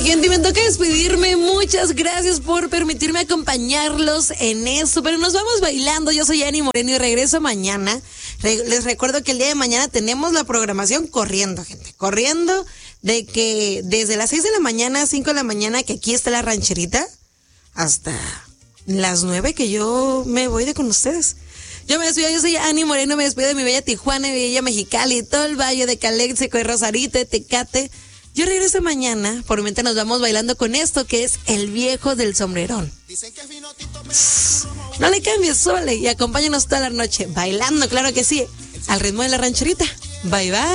Gente, me toca despedirme. Muchas gracias por permitirme acompañarlos en esto. Pero nos vamos bailando. Yo soy Ani Moreno y regreso mañana. Les recuerdo que el día de mañana tenemos la programación corriendo, gente. Corriendo de que desde las 6 de la mañana, 5 de la mañana, que aquí está la rancherita, hasta las 9 que yo me voy de con ustedes. Yo me despido, yo soy Ani Moreno, me despido de mi bella Tijuana, mi bella Mexicali, todo el valle de Caléxico, de Rosarito, de Tecate. Yo regreso mañana, por mientras nos vamos bailando con esto que es El Viejo del Sombrerón. No le cambies, Sole, y acompáñanos toda la noche bailando, claro que sí, al ritmo de la rancherita. Bye, bye.